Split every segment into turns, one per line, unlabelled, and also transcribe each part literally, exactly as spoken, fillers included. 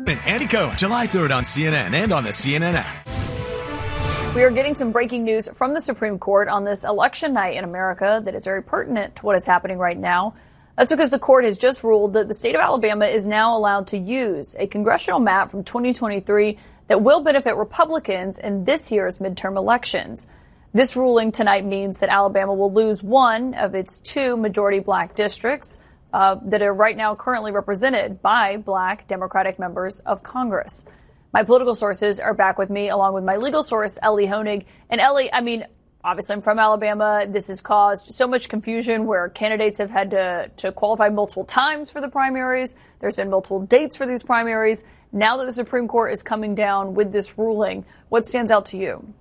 And Andy Cohen, July third on C N N and on the C N N app.
We are getting some breaking news from the Supreme Court on this election night in America that is very pertinent to what is happening right now. That's because the court has just ruled that the state of Alabama is now allowed to use a congressional map from twenty twenty-three that will benefit Republicans in this year's midterm elections. This ruling tonight means that Alabama will lose one of its two majority black districts uh, that are right now currently represented by black Democratic members of Congress. My political sources are back with me, along with my legal source, Elie Honig. And Elie, I mean, obviously I'm from Alabama. This has caused so much confusion where candidates have had to, to qualify multiple times for the primaries. There's been multiple dates for these primaries. Now that the Supreme Court is coming down with this ruling, what stands out to you?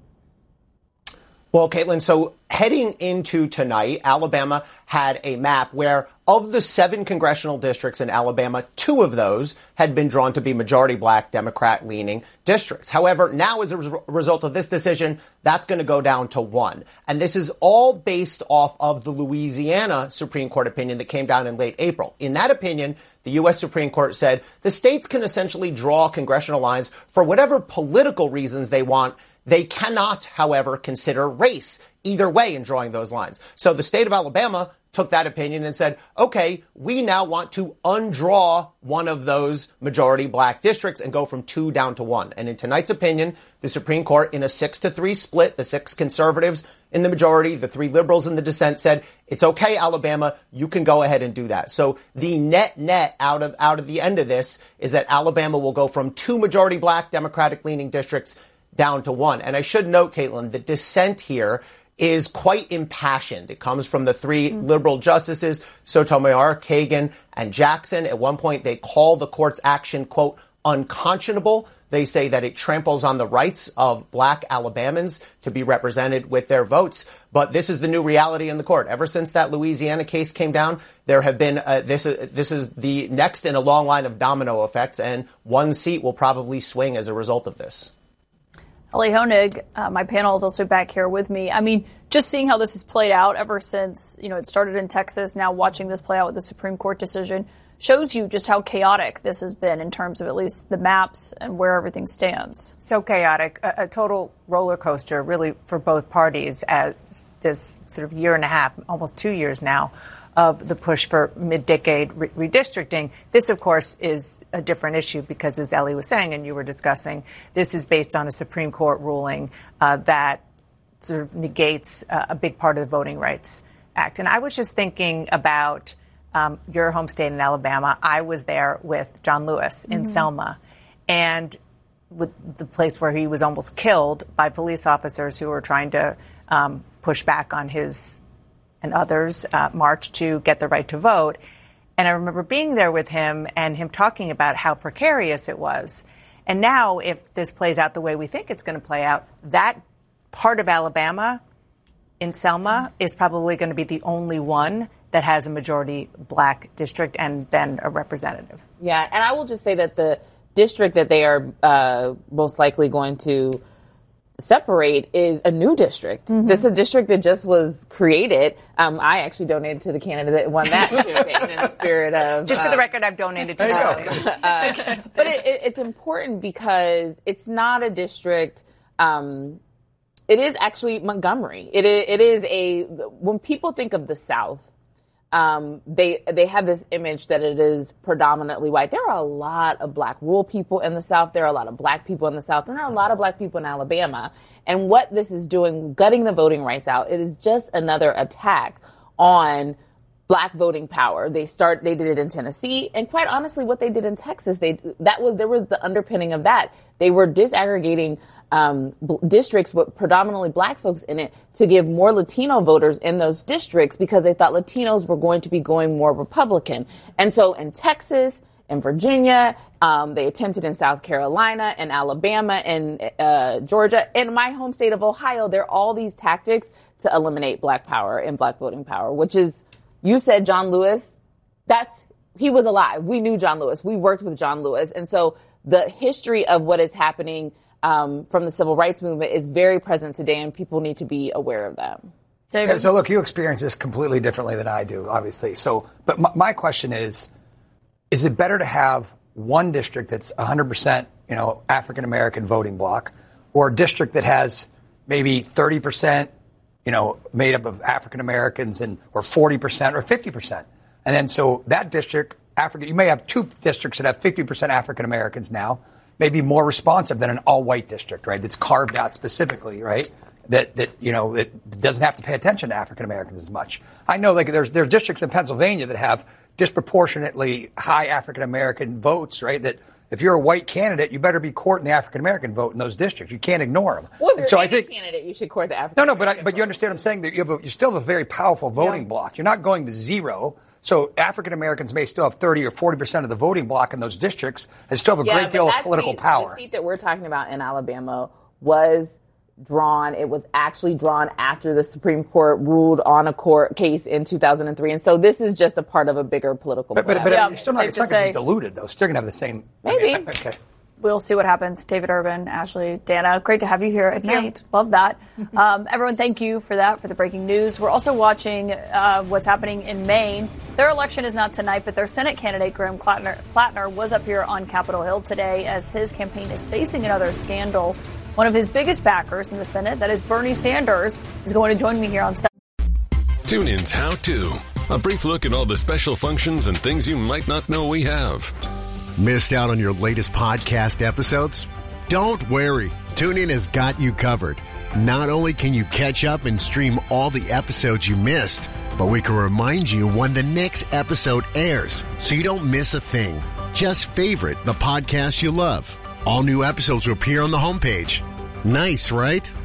Well, Caitlin, so heading into tonight, Alabama had a map where of the seven congressional districts in Alabama, two of those had been drawn to be majority black, Democrat-leaning districts. However, now as a res- result of this decision, that's going to go down to one. And this is all based off of the Louisiana Supreme Court opinion that came down in late April. In that opinion, the U S Supreme Court said the states can essentially draw congressional lines for whatever political reasons they want. They cannot, however, consider race either way in drawing those lines. So the state of Alabama took that opinion and said, OK, we now want to undraw one of those majority black districts and go from two down to one. And in tonight's opinion, the Supreme Court, in a six to three split, the six conservatives in the majority, the three liberals in the dissent, said, it's OK, Alabama, you can go ahead and do that. So the net net out of out of the end of this is that Alabama will go from two majority black Democratic leaning districts down to one. And I should note, Caitlin, the dissent here is quite impassioned. It comes from the three mm-hmm. liberal justices, Sotomayor, Kagan, and Jackson. At one point, they call the court's action, quote, unconscionable. They say that it tramples on the rights of black Alabamans to be represented with their votes. But this is the new reality in the court. Ever since that Louisiana case came down, there have been uh, this. Uh, this is the next in a long line of domino effects, and one seat will probably swing as a result of this.
Elie Honig, uh, my panel is also back here with me. I mean, just seeing how this has played out ever since, you know, it started in Texas, now watching this play out with the Supreme Court decision, shows you just how chaotic this has been in terms of at least the maps and where everything stands.
So chaotic, a, a total roller coaster, really, for both parties as this sort of year and a half, almost two years now, of the push for mid-decade re- redistricting. This, of course, is a different issue because, as Elie was saying and you were discussing, this is based on a Supreme Court ruling uh, that sort of negates uh, a big part of the Voting Rights Act. And I was just thinking about um, your home state in Alabama. I was there with John Lewis in mm-hmm. Selma, and with the place where he was almost killed by police officers who were trying to um, push back on his and others uh, marched to get the right to vote. And I remember being there with him and him talking about how precarious it was. And now, if this plays out the way we think it's going to play out, that part of Alabama in Selma is probably going to be the only one that has a majority black district and then a representative.
Yeah, and I will just say that the district that they are uh, most likely going to separate is a new district. Mm-hmm. This is a district that just was created. Um, I actually donated to the candidate that won that campaign in the spirit of...
Just for the
um,
record, I've donated to that.
uh, but it, it, it's important because it's not a district... Um, it is actually Montgomery. It is, it is a... When people think of the South, Um, they they have this image that it is predominantly white. There are a lot of black rural people in the South. There are a lot of black people in the South. And there are a lot of black people in Alabama. And what this is doing, gutting the voting rights out, it is just another attack on black voting power. They start, they did it in Tennessee. And quite honestly, what they did in Texas, they that was there was the underpinning of that. They were disaggregating Um, b- districts with predominantly black folks in it to give more Latino voters in those districts because they thought Latinos were going to be going more Republican. And so in Texas, in Virginia, um, they attempted in South Carolina, in Alabama, and uh, Georgia. In my home state of Ohio, there are all these tactics to eliminate black power and black voting power, which is, you said John Lewis, that's, he was alive. We knew John Lewis. We worked with John Lewis. And so the history of what is happening Um, from the civil rights movement is very present today, and people need to be aware of that.
Yeah, so look, you experience this completely differently than I do, obviously. So, but my, my question is, is it better to have one district that's one hundred percent, you know, African American voting bloc, or a district that has maybe thirty percent, you know, made up of African Americans, and or forty percent or fifty percent. And then so that district, Africa, you may have two districts that have fifty percent African Americans now, may be more responsive than an all-white district, right? That's carved out specifically, right? That, that you know, it doesn't have to pay attention to African Americans as much. I know, like, there's there's districts in Pennsylvania that have disproportionately high African American votes, right? That if you're a white candidate, you better be courting the African American vote in those districts. You can't ignore them.
Well, if you're
so
any
I think,
candidate, you should court the African.
No, no, but I, but you understand what I'm saying? That you have a, you still have a very powerful voting yeah. bloc. You're not going to zero. So African Americans may still have thirty or forty percent of the voting bloc in those districts, and still have a
yeah,
great deal of political
seat,
power.
The seat that we're talking about in Alabama was drawn. It was actually drawn after the Supreme Court ruled on a court case in two thousand three. And so this is just a part of a bigger political
But, but, but
yeah,
you're still not, it's not going to be diluted, though. It's still going to have the same.
Maybe.
I mean, okay.
We'll see what happens. David Urban, Ashley, Dana, great to have you here at night. Love that. Um, everyone, thank you for that, for the breaking news. We're also watching uh, what's happening in Maine. Their election is not tonight, but their Senate candidate, Graham Plattner, Plattner, was up here on Capitol Hill today as his campaign is facing another scandal. One of his biggest backers in the Senate, that is Bernie Sanders, is going to join me here on Saturday.
Tune in's How To. A brief look at all the special functions and things you might not know we have.
Missed out on your latest podcast episodes? Don't worry. TuneIn has got you covered. Not only can you catch up and stream all the episodes you missed, but we can remind you when the next episode airs so you don't miss a thing. Just favorite the podcast you love. All new episodes will appear on the homepage. Nice, right?